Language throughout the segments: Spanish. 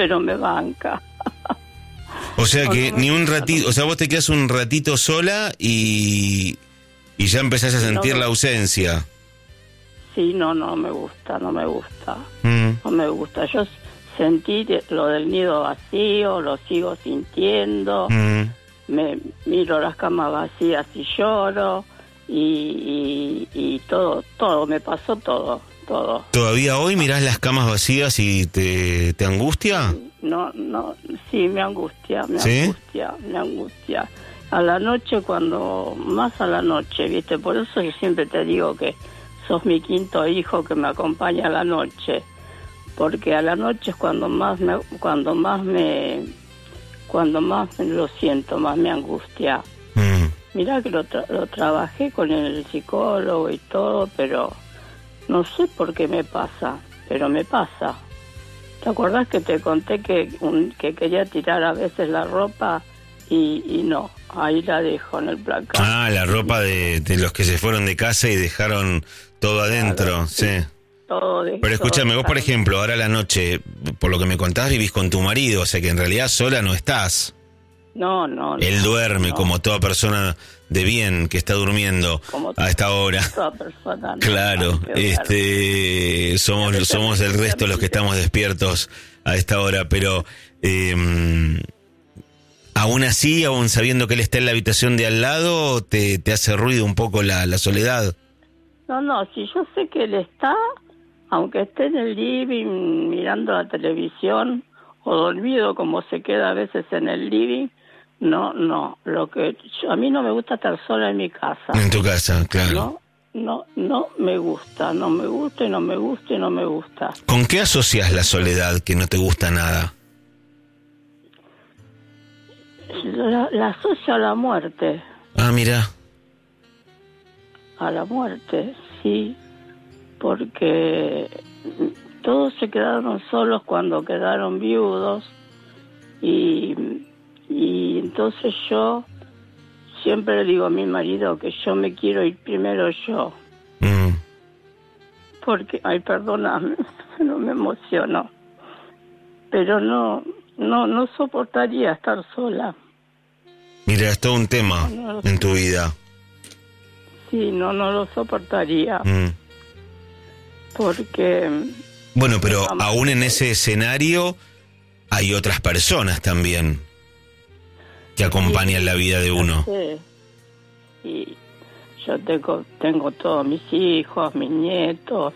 pero me banca. O sea que ni un ratito, o sea, vos te quedás un ratito sola y ya empezás a sentir la ausencia. Sí, no me gusta. No me gusta. Yo sentí lo del nido vacío, lo sigo sintiendo. Me miro las camas vacías y lloro. Y todo, me pasó todo. ¿Todavía hoy mirás las camas vacías y te angustia? No, sí, me angustia. ¿Sí? Me angustia. A la noche, más a la noche, ¿viste? Por eso yo siempre te digo que sos mi quinto hijo que me acompaña a la noche. Porque a la noche es cuando más lo siento, más me angustia. Mirá que lo trabajé con el psicólogo y todo, pero no sé por qué me pasa, pero me pasa. ¿Te acordás que te conté que quería tirar a veces la ropa y no? Ahí la dejo en el placar. Ah, la ropa de los que se fueron de casa y dejaron todo adentro, claro, sí. Todo pero escúchame, vos por ejemplo, ahora a la noche, por lo que me contás, vivís con tu marido, o sea que en realidad sola no estás. No. Él duerme como toda persona de bien que está durmiendo a esta hora. Toda persona. Claro, somos el resto los que estamos despiertos a esta hora, pero aún así, aún sabiendo que él está en la habitación de al lado, te hace ruido un poco la soledad. No, si yo sé que él está, aunque esté en el living mirando la televisión o dormido como se queda a veces en el living. No, a mí no me gusta estar sola en mi casa. En tu casa, claro. No me gusta. ¿Con qué asocias la soledad que no te gusta nada? La asocio a la muerte. Ah, mira. A la muerte, sí, porque todos se quedaron solos cuando quedaron viudos y entonces yo siempre le digo a mi marido que yo me quiero ir primero yo. Porque, perdóname, no me emociono. Pero no soportaría estar sola. Mira, es todo un tema en tu vida. Sí, no lo soportaría. Porque... Bueno, pero aún en ese escenario hay otras personas también que acompañan la vida de uno. Sí. Y yo tengo todos mis hijos, mis nietos.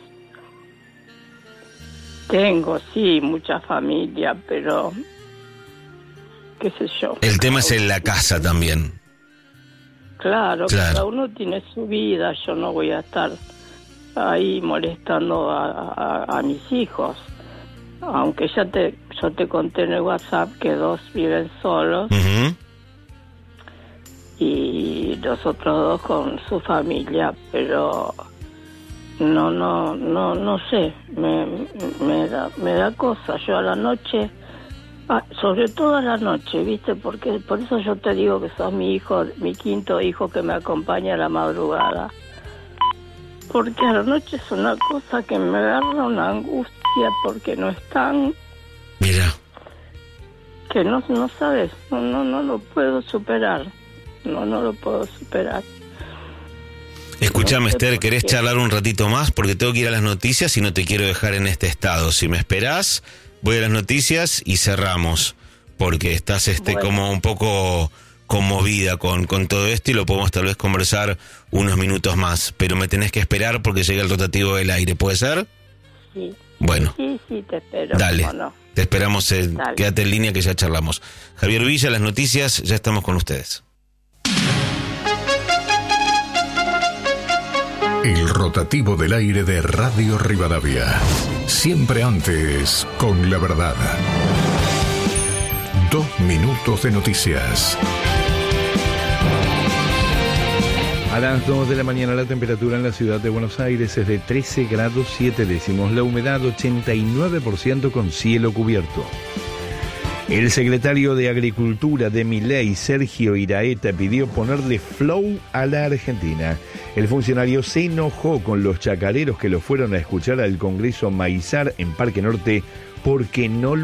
Tengo, sí, mucha familia, pero qué sé yo. El tema es en la casa también. Claro, cada uno tiene su vida. Yo no voy a estar ahí molestando a mis hijos. Aunque yo te conté en el WhatsApp que 2 viven solos. Y los otros 2 con su familia, pero no sé, me da cosa. Yo a la noche, sobre todo a la noche, ¿viste? Porque por eso yo te digo que sos mi quinto hijo que me acompaña a la madrugada. Porque a la noche es una cosa que me agarra una angustia porque no están. Mira. Que no sabes, no lo puedo superar. No lo puedo superar. Escúchame, Esther, ¿querés charlar un ratito más? Porque tengo que ir a las noticias y no te quiero dejar en este estado. Si me esperás, voy a las noticias y cerramos. Porque estás como un poco conmovida con todo esto y lo podemos tal vez conversar unos minutos más. Pero me tenés que esperar porque llega el rotativo del aire, ¿puede ser? Sí. Bueno. Sí, te espero. Dale. No. Te esperamos, quédate en línea que ya charlamos. Javier Villa, las noticias, ya estamos con ustedes. El rotativo del aire de Radio Rivadavia. Siempre antes con la verdad. 2 minutos de noticias. A las 2 de la mañana la temperatura en la ciudad de Buenos Aires es de 13 grados 7 décimos. La humedad 89% con cielo cubierto. El secretario de Agricultura de Milei, Sergio Iraeta, pidió ponerle flow a la Argentina. El funcionario se enojó con los chacareros que lo fueron a escuchar al Congreso Maizar en Parque Norte porque no